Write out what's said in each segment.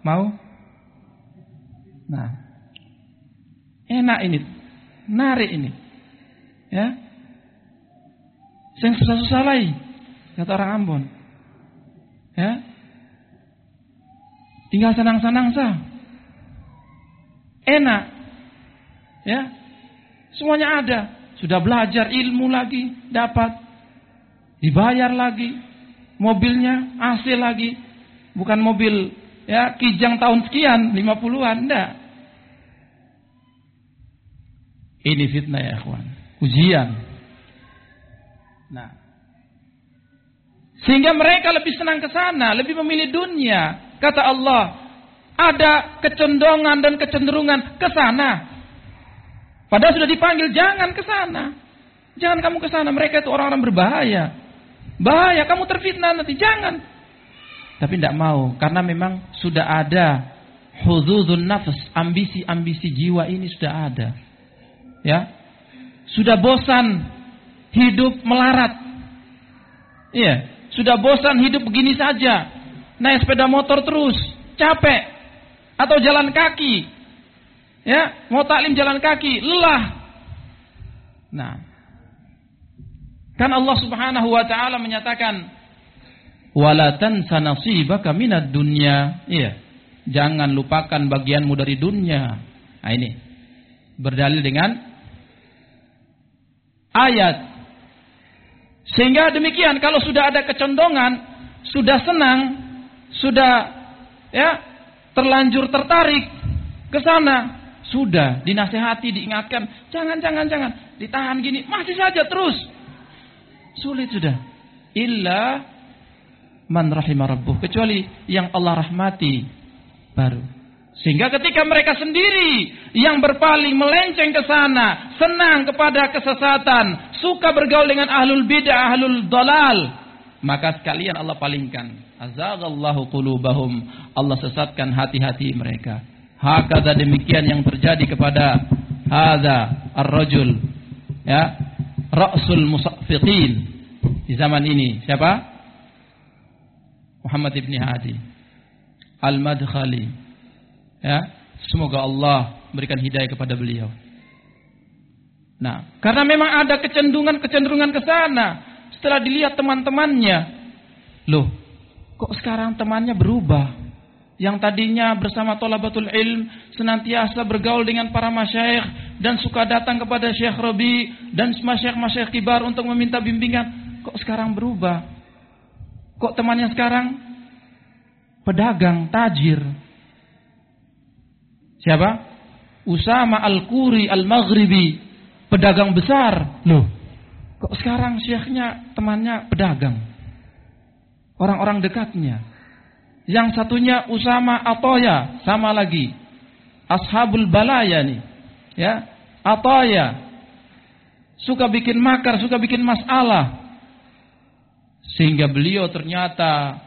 Mau? Nah, enak ini, narik ini, ya. Sing susah-susah lagi, kata orang Ambon, ya. Tinggal senang-senang sah, enak, ya. Semuanya ada, sudah belajar ilmu lagi, dapat, dibayar lagi, mobilnya AC lagi, bukan mobil. Ya, Kijang tahun sekian, 50-an, enggak. Ini fitnah ya ikhwan, ujian. Nah, sehingga mereka lebih senang ke sana, lebih memilih dunia. Kata Allah, ada kecondongan dan kecenderungan ke sana. Padahal sudah dipanggil, jangan ke sana. Jangan kamu ke sana, mereka itu orang-orang berbahaya. Bahaya, kamu terfitnah nanti, jangan. Tapi tidak mau, karena memang sudah ada hudzudzun nafs, ambisi-ambisi jiwa ini sudah ada. Ya. Sudah bosan hidup melarat. Iya, sudah bosan hidup begini saja. Naik sepeda motor terus, capek. Atau jalan kaki. Ya, mau taklim jalan kaki, lelah. Nah, kan Allah Subhanahu wa taala menyatakan wala tansa nasibaka minad dunya. Iya. Jangan lupakan bagianmu dari dunia. Nah ini berdalil dengan ayat. Sehingga demikian, kalau sudah ada kecondongan, sudah senang, sudah ya terlanjur tertarik ke sana, sudah dinasihati, diingatkan, jangan, ditahan gini, masih saja terus. Sulit sudah. Illa man rahimah rabbuh, kecuali yang Allah rahmati baru. Sehingga ketika mereka sendiri yang berpaling melenceng ke sana, senang kepada kesesatan, suka bergaul dengan ahlul bid'ah, ahlul dalal, maka sekalian Allah palingkan. Azaghallahu qulubahum, Allah sesatkan hati-hati mereka. Hakadha, demikian yang terjadi kepada hadza ar-rajul, ya, ra'sul musaffiqin di zaman ini. Siapa? Muhammad ibn Hadi Al-Madkhali, ya, semoga Allah berikan hidayah kepada beliau. Nah, karena memang ada kecenderungan ke sana. Setelah dilihat teman-temannya, loh, kok sekarang temannya berubah? Yang tadinya bersama thalabatul ilm, senantiasa bergaul dengan para masyayikh dan suka datang kepada Syekh Rabi dan masyayikh kibar untuk meminta bimbingan, kok sekarang berubah? Kok temannya sekarang pedagang, tajir? Siapa? Usama Al-Quri Al-Maghribi, pedagang besar. Loh, kok sekarang syekhnya temannya pedagang? Orang-orang dekatnya. Yang satunya Usama Atoya, sama lagi. Ashabul Balaya nih. Ya, Atoya. Suka bikin makar, suka bikin masalah. Sehingga beliau ternyata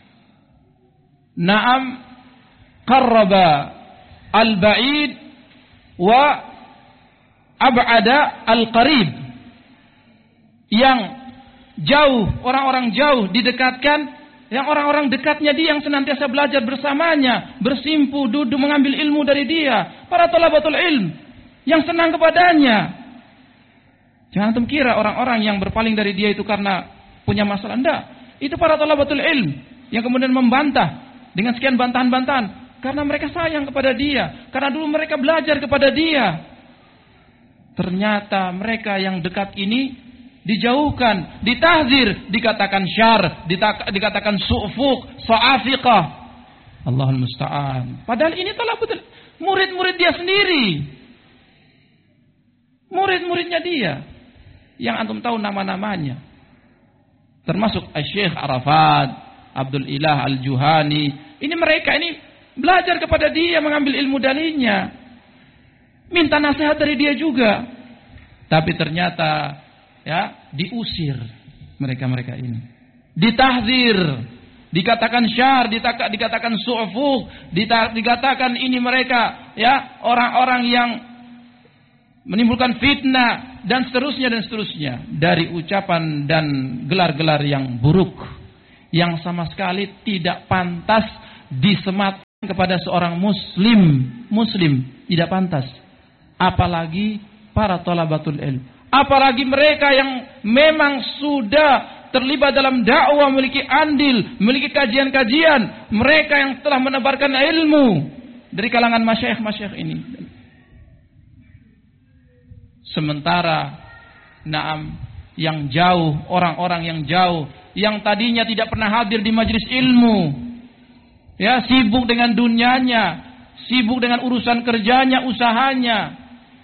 na'am qarraba al-ba'id wa ab'ada al-qarib. Yang jauh, orang-orang jauh didekatkan, yang orang-orang dekatnya dia yang senantiasa belajar bersamanya, bersimpu, duduk mengambil ilmu dari dia, para thalabatul ilm yang senang kepadanya. Jangan antum kira orang-orang yang berpaling dari dia itu karena punya masalah, enggak. Itu para thalabatul ilm yang kemudian membantah dengan sekian bantahan-bantahan karena mereka sayang kepada dia, karena dulu mereka belajar kepada dia. Ternyata mereka yang dekat ini dijauhkan, ditahzir, dikatakan syar, dikatakan su'fuq, sa'afiqah. Allahul musta'an. Padahal ini thalabatul murid-murid dia sendiri. Murid-muridnya dia yang antum tahu nama-namanya. Termasuk Syekh Arafat, Abdul Ilah Al-Juhani. Ini mereka ini belajar kepada dia, mengambil ilmu darinya. Minta nasihat dari dia juga. Tapi ternyata ya diusir mereka-mereka ini. Ditahzir, dikatakan syar, dikatakan su'fuq, dikatakan ini mereka ya orang-orang yang menimbulkan fitnah dan seterusnya dari ucapan dan gelar-gelar yang buruk yang sama sekali tidak pantas disemat kepada seorang muslim tidak pantas. Apalagi para thalabatul ilm. Apalagi mereka yang memang sudah terlibat dalam dakwah, memiliki andil, memiliki kajian-kajian, mereka yang telah menebarkan ilmu dari kalangan masyayikh ini. Sementara yang jauh, orang-orang yang jauh, yang tadinya tidak pernah hadir di majelis ilmu, ya, sibuk dengan dunianya, sibuk dengan urusan kerjanya, usahanya,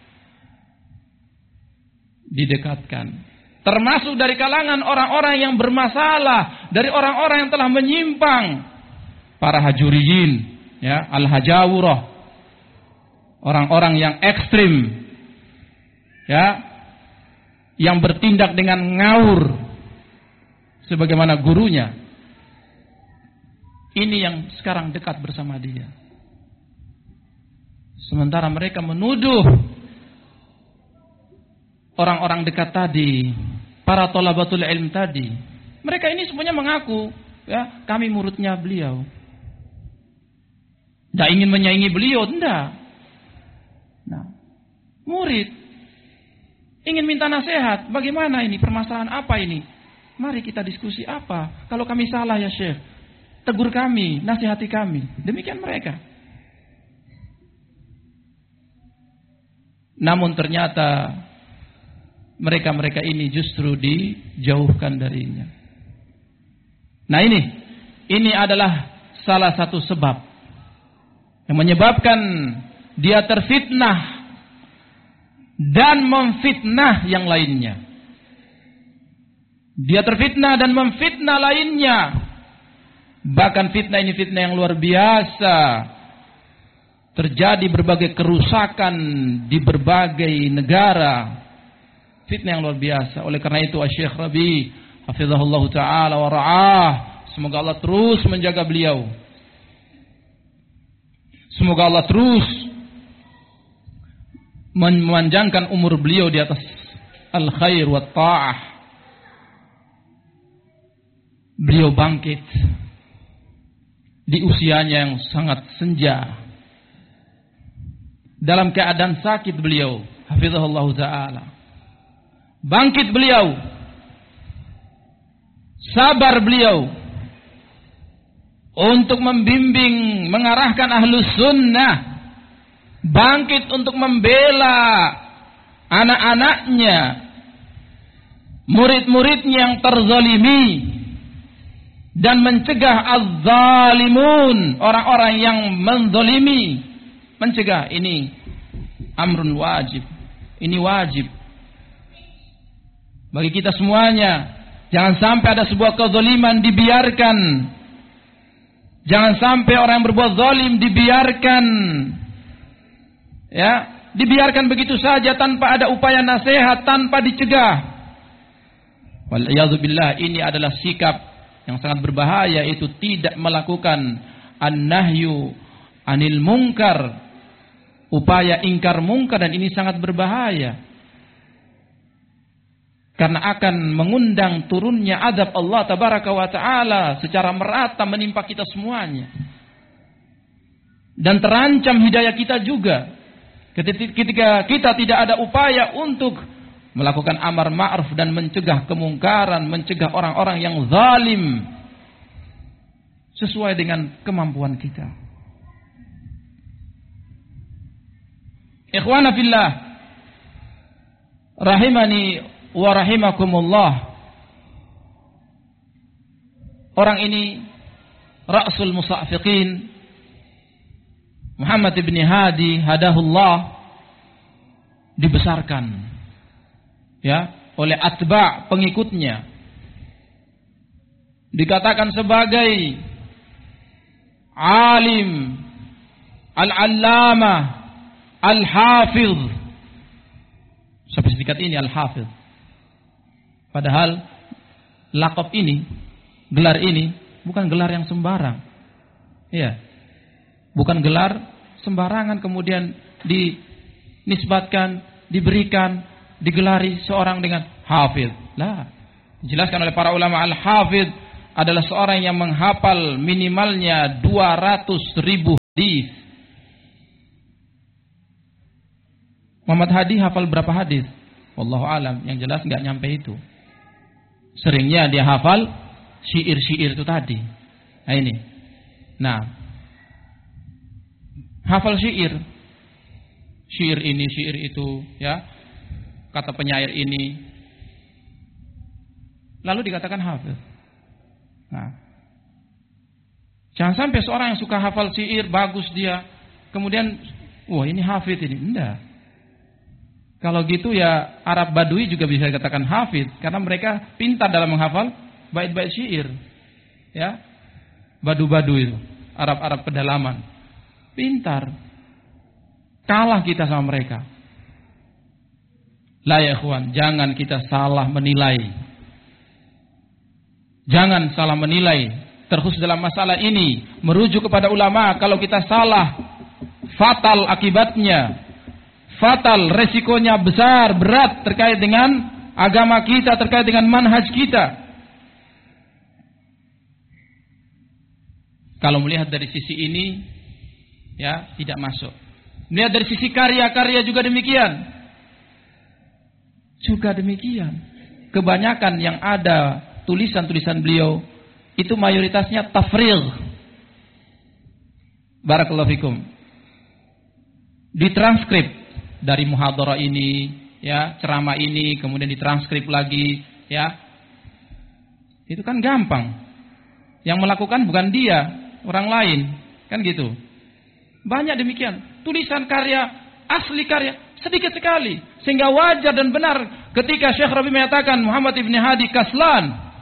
didekatkan. Termasuk dari kalangan orang-orang yang bermasalah, dari orang-orang yang telah menyimpang, para hajuriyin, ya, al-hajawurah, orang-orang yang ekstrim, ya, yang bertindak dengan ngawur sebagaimana gurunya. Ini yang sekarang dekat bersama dia. Sementara mereka menuduh orang-orang dekat tadi, para thalabatul ilm tadi, mereka ini semuanya mengaku, ya, kami muridnya beliau. Tidak ingin menyaingi beliau, tidak. Nah, murid ingin minta nasihat, bagaimana ini, permasalahan apa ini? Mari kita diskusi apa. Kalau kami salah ya Syekh, tegur kami, nasihati kami. Demikian mereka. Namun ternyata mereka-mereka ini justru dijauhkan darinya. Nah ini adalah salah satu sebab yang menyebabkan dia terfitnah dan memfitnah yang lainnya. Dia terfitnah dan memfitnah lainnya. Bahkan fitnah ini fitnah yang luar biasa. Terjadi berbagai kerusakan di berbagai negara. Fitnah yang luar biasa. Oleh karena itu Syekh Rabi hafizahullah ta'ala wa ra'ah, semoga Allah terus menjaga beliau. Semoga Allah terus memanjangkan umur beliau di atas al-khair wa ta'ah. Beliau bangkit di usianya yang sangat senja, dalam keadaan sakit beliau, hafizahullah ta'ala. Bangkit beliau, sabar beliau untuk membimbing, mengarahkan ahlus sunnah, bangkit untuk membela anak-anaknya, murid-muridnya yang terzalimi, dan mencegah az-zalimun, orang-orang yang menzalimi, mencegah. Ini amrun wajib, ini wajib bagi kita semuanya. Jangan sampai ada sebuah kezaliman dibiarkan. Jangan sampai orang yang berbuat zalim dibiarkan, ya, dibiarkan begitu saja tanpa ada upaya nasihat, tanpa dicegah. Wal'iyadzubillah, ini adalah sikap yang sangat berbahaya, itu tidak melakukan an-nahyu anil munkar, upaya ingkar mungkar, dan ini sangat berbahaya. Karena akan mengundang turunnya azab Allah tabaraka wa ta'ala secara merata menimpa kita semuanya. Dan terancam hidayah kita juga. Ketika kita tidak ada upaya untuk melakukan amar ma'ruf dan mencegah kemungkaran, mencegah orang-orang yang zalim sesuai dengan kemampuan kita. Ikhwana fillah, rahimani wa rahimakumullah. Orang ini Ra'sul Musafiqin Muhammad ibn Hadi hadahullah dibesarkan, ya, oleh atba' pengikutnya. Dikatakan sebagai alim, al-allamah, al-hafiz. Sampai setingkat ini al-hafiz. Padahal laqab ini, gelar ini bukan gelar yang sembarang. Iya. Bukan gelar sembarangan kemudian dinisbatkan, diberikan, digelari seorang dengan hafiz. Lah. Dijelaskan oleh para ulama, al-hafiz adalah seorang yang menghafal minimalnya 200.000 hadis. Muhammad Hadi hafal berapa hadis? Wallahu alam, yang jelas nggak nyampe itu. Seringnya dia hafal syair-syair itu tadi. Nah ini. Nah, hafal syair. Syair ini, syair itu, ya. Kata penyair ini. Lalu dikatakan hafiz. Nah, jangan sampai seorang yang suka hafal syair, bagus dia, kemudian, wah ini hafiz ini. Enggak. Kalau gitu ya Arab Badui juga bisa dikatakan hafid, karena mereka pintar dalam menghafal bait-bait syair. Ya. Badu-badu itu, Arab-Arab pedalaman. Pintar. Kalah kita sama mereka. La ya ikhwan, jangan kita salah menilai. Jangan salah menilai, terkhusus dalam masalah ini, merujuk kepada ulama. Kalau kita salah, fatal akibatnya. Fatal, resikonya besar, berat terkait dengan agama kita, terkait dengan manhaj kita. Kalau melihat dari sisi ini, ya tidak masuk. Melihat dari sisi karya-karya juga demikian. Juga demikian. Kebanyakan yang ada tulisan-tulisan beliau itu mayoritasnya tafrigh. Barakallahu fikum. Ditranskrip dari muhadharah ini, ya, ceramah ini, kemudian ditranskrip lagi, ya. Itu kan gampang. Yang melakukan bukan dia, orang lain, kan gitu. Banyak demikian. Tulisan karya, asli karya, sedikit sekali. Sehingga wajar dan benar ketika Syekh Rabi menyatakan Muhammad ibn Hadi kaslan.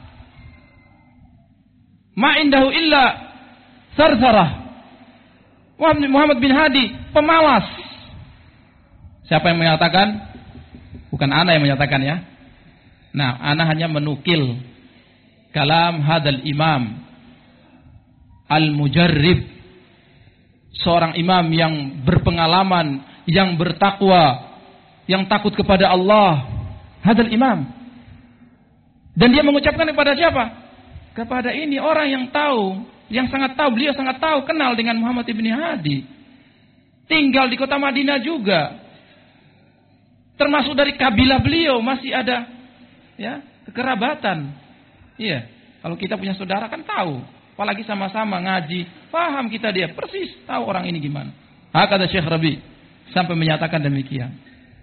Ma indahu illa sarsarah. Muhammad bin Hadi pemalas. Siapa yang menyatakan? Bukan ana yang menyatakan, ya. Nah, ana hanya menukil kalam hadal imam al-mujarrib, seorang imam yang berpengalaman, yang bertakwa, yang takut kepada Allah. Hadal imam. Dan dia mengucapkan kepada siapa? Kepada ini orang yang tahu, yang sangat tahu, beliau sangat tahu, kenal dengan Muhammad ibn Hadi. Tinggal di kota Madinah juga. Termasuk dari kabilah beliau masih ada, ya, kekerabatan. Iya, kalau kita punya saudara kan tahu, apalagi sama-sama ngaji, paham kita dia, persis tahu orang ini gimana. Kata Syekh Rabi sampai menyatakan demikian.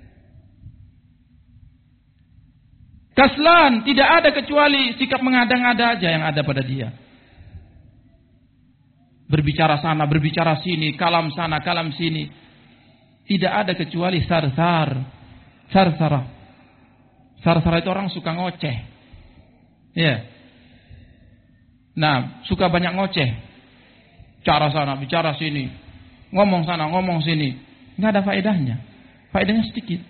Kaslan, tidak ada kecuali sikap mengada-ngada aja yang ada pada dia. Berbicara sana, berbicara sini, kalam sana, kalam sini. Tidak ada kecuali sarsar. Sarsara. Sarsara itu orang suka ngoceh. Ya. Nah, suka banyak ngoceh. Bicara sana, bicara sini. Ngomong sana, ngomong sini. Enggak ada faedahnya. Faedahnya sedikit.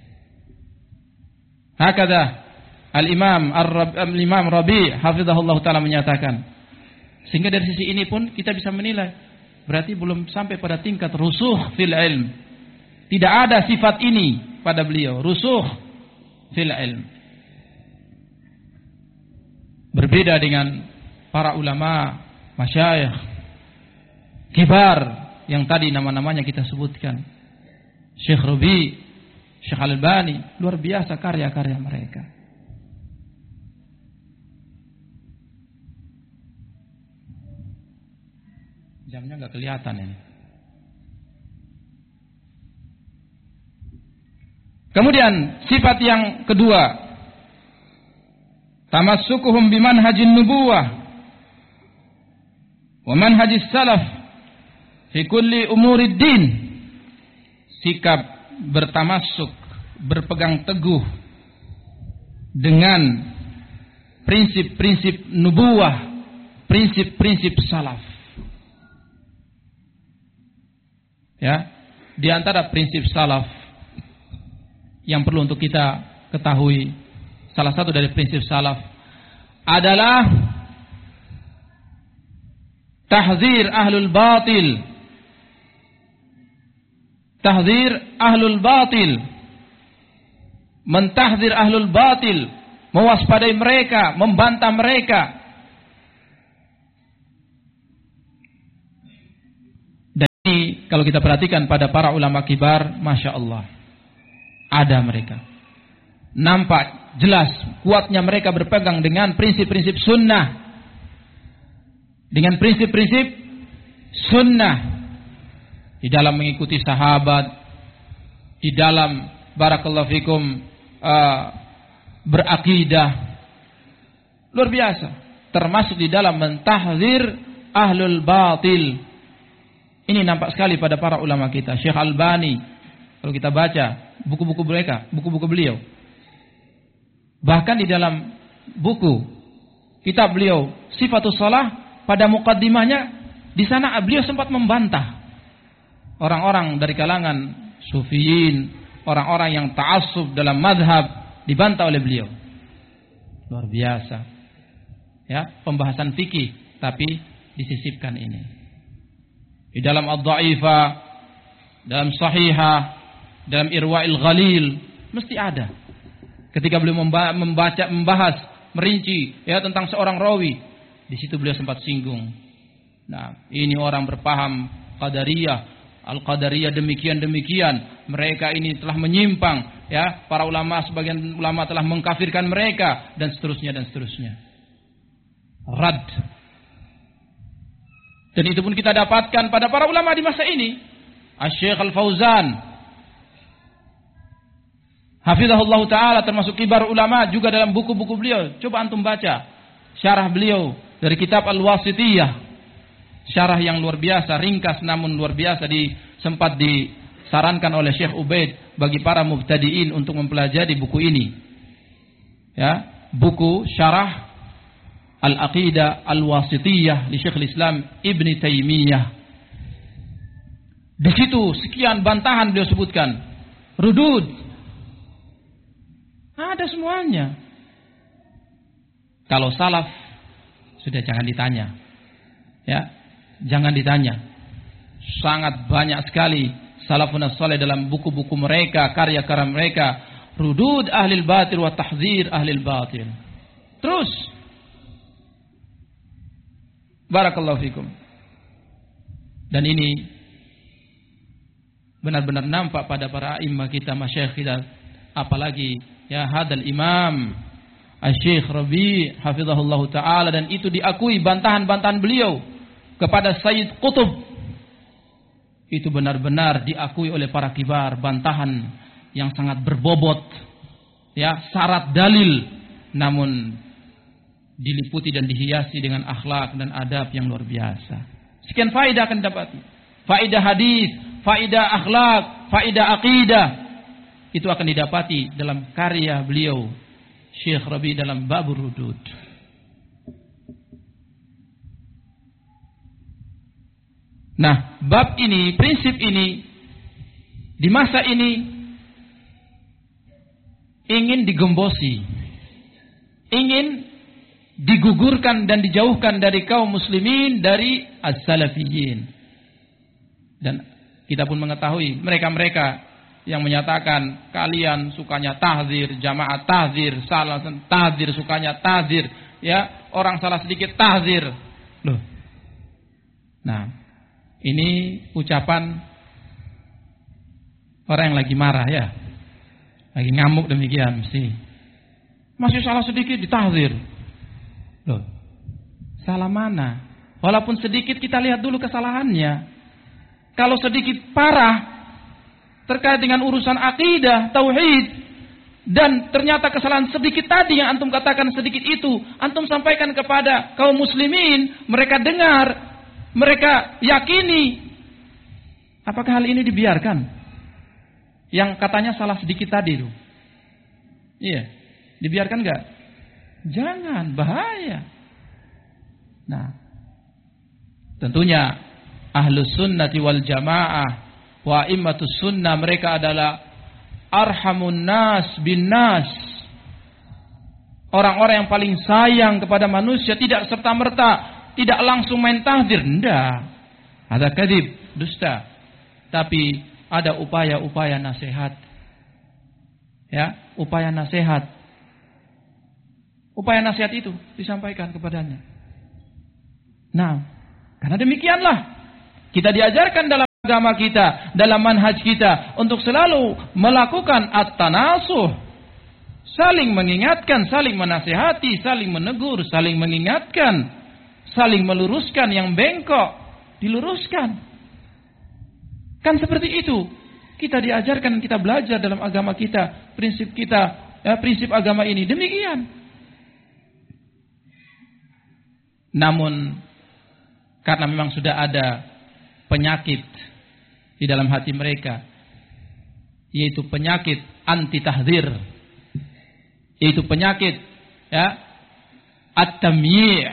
Hakada Al-Imam Rabi hafizahullah taala menyatakan. Sehingga dari sisi ini pun kita bisa menilai, berarti belum sampai pada tingkat rusuh fil ilm. Tidak ada sifat ini pada beliau, rusuh fil ilm. Berbeda dengan para ulama, masyayikh, kibar yang tadi nama-namanya kita sebutkan. Syekh Rabi, Syekh Al-Albani, luar biasa karya-karya mereka. Jamnya nggak kelihatan ini. Kemudian sifat yang kedua, tamassukuhum bimanhajin nubuwah wa manhajis salaf fi kulli umurid din. Sikap bertamassuk, berpegang teguh dengan prinsip-prinsip nubuwah, prinsip-prinsip salaf. Ya, di antara prinsip salaf yang perlu untuk kita ketahui, salah satu dari prinsip salaf adalah tahdzir ahlul batil. Tahdzir ahlul batil. Mentahdzir ahlul batil, mewaspadai mereka, membantah mereka. kalau kita perhatikan pada para ulama kibar, Masya Allah, ada mereka. Nampak jelas kuatnya mereka berpegang dengan prinsip-prinsip sunnah. Dengan prinsip-prinsip sunnah. Di dalam mengikuti sahabat. Di dalam barakallahu fikum berakidah. Luar biasa. Termasuk di dalam mentahzir ahlul batil. Ini nampak sekali pada para ulama kita. Syekh Albani, kalau kita baca buku-buku mereka, buku-buku beliau. Bahkan di dalam buku kitab beliau Sifatus Shalah, pada muqaddimahnya di sana beliau sempat membantah orang-orang dari kalangan sufiyin, orang-orang yang ta'assub dalam madhab, dibantah oleh beliau. Luar biasa. Ya, pembahasan fikih tapi disisipkan ini. Di dalam Ad-Dha'ifah, dalam Sahihah, dalam Irwa'il Ghalil, mesti ada. Ketika beliau membahas, merinci ya tentang seorang rawi, di situ beliau sempat singgung. Nah, ini orang berpaham Qadariyah, Al-Qadariyah demikian. Mereka ini telah menyimpang, ya. Para ulama, sebagian ulama telah mengkafirkan mereka dan seterusnya. Rad. Dan itu pun kita dapatkan pada para ulama di masa ini. Asy-Syaikh Al-Fauzan, hafizahullah ta'ala, termasuk kibar ulama juga dalam buku-buku beliau. Coba antum baca syarah beliau dari kitab Al-Wasithiyah. Syarah yang luar biasa, ringkas namun luar biasa, sempat disarankan oleh Syekh Ubaid bagi para mubtadiin untuk mempelajari buku ini. Ya, buku syarah Al-Aqidah Al-Wasithiyah di Syekhul Islam Ibn Taimiyah. Di situ sekian bantahan beliau sebutkan. Rudud. Ada semuanya. Kalau salaf sudah jangan ditanya. Ya, jangan ditanya. Sangat banyak sekali salafun as-salih dalam buku-buku mereka, karya-karya mereka, rudud ahlil batil wa tahzir ahlil batil. Terus barakallahu fikum. Dan ini benar-benar nampak pada para imam kita, masyayikh kita, apalagi ya hadal imam Asy-Syaikh Rabi' hafizahullah taala, dan itu diakui bantahan-bantahan beliau kepada Sayyid Qutb. Itu benar-benar diakui oleh para kibar, bantahan yang sangat berbobot, ya, syarat dalil, namun diliputi dan dihiasi dengan akhlak dan adab yang luar biasa. Sekian faedah akan didapati. Faedah hadis, faedah akhlak, faedah aqidah. Itu akan didapati dalam karya beliau Syekh Rabi dalam Babur Rudud. Nah, bab ini, prinsip ini di masa ini ingin digembosi, ingin digugurkan dan dijauhkan dari kaum muslimin, dari as-salafiyin. Dan kita pun mengetahui mereka-mereka yang menyatakan kalian sukanya tahzir, jamaah tahzir, salah tahzir, sukanya tahzir, ya, orang salah sedikit tahzir. Loh. Nah, ini ucapan orang yang lagi marah, ya. Lagi ngamuk demikian mesti. Masih salah sedikit ditahzir. Loh, salah mana? Walaupun sedikit, kita lihat dulu kesalahannya. Kalau sedikit parah terkait dengan urusan akidah, tauhid, dan ternyata kesalahan sedikit tadi yang antum katakan sedikit itu, antum sampaikan kepada kaum muslimin, mereka dengar, mereka yakini, apakah hal ini dibiarkan? Yang katanya salah sedikit tadi itu. Iya, dibiarkan enggak? Jangan, bahaya. Nah, tentunya ahlus sunnati wal jamaah wa immatus sunnah, mereka adalah arhamun nas bin nas, orang-orang yang paling sayang kepada manusia, tidak serta-merta, tidak langsung main tahzir, enggak. Ada kadzib, dusta. Tapi ada upaya-upaya nasihat. Ya, upaya nasihat. Upaya nasihat itu disampaikan kepadanya. Nah, karena demikianlah kita diajarkan dalam agama kita, dalam manhaj kita untuk selalu melakukan at-tanasuh, saling mengingatkan, saling menasihati, saling menegur, saling mengingatkan, saling meluruskan yang bengkok, diluruskan. Kan seperti itu. Kita diajarkan, kita belajar dalam agama kita, prinsip agama ini demikian. Namun karena memang sudah ada penyakit di dalam hati mereka, yaitu penyakit anti tahdzir, yaitu penyakit at-tamyi'.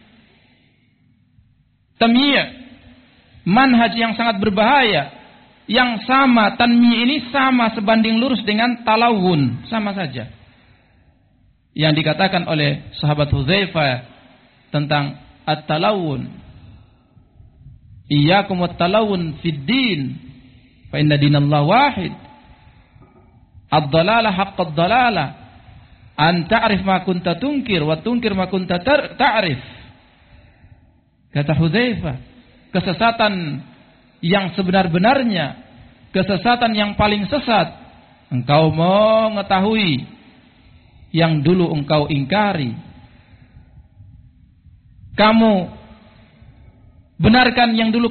Tamyi', manhaj yang sangat berbahaya, yang sama, tanmi' ini sama sebanding lurus dengan talawun, sama saja. Yang dikatakan oleh sahabat Hudzaifah tentang at-talawun, iyyakum wat-talawun fid din fa inna dinallahi wahid. Ad-dhalalah haqqad dhalalah an ta'rif ma kunta tunkir wa tunkir ma kunta ta'rif. Kata Hudzaifah, kesesatan yang sebenar-benarnya, kesesatan yang paling sesat, engkau mengetahui yang dulu engkau ingkari. Kamu benarkan yang dulu